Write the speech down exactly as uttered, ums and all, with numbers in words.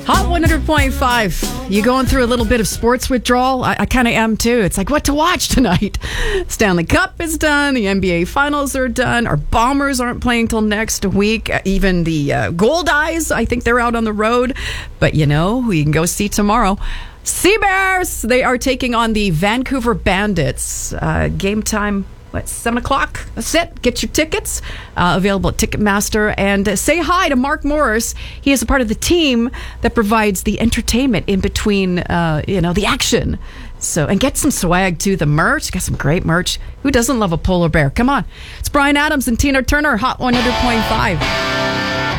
Hot one hundred point five. You going through a little bit of sports withdrawal? I, I kind of am too. It's like, what to watch tonight? Stanley Cup is done. The N B A Finals are done. Our Bombers aren't playing till next week. Even the uh, Gold Eyes, I think they're out on the road. But you know who you can go see tomorrow? Sea Bears. They are taking on the Vancouver Bandits. Uh, game time. What, seven o'clock? That's it. Get your tickets. Uh, available at Ticketmaster. And uh, say hi to Mark Morris. He is a part of the team that provides the entertainment in between, uh, you know, the action. So, and get some swag too. The merch. Got some great merch. Who doesn't love a polar bear? Come on. It's Brian Adams and Tina Turner. Hot one hundred point five.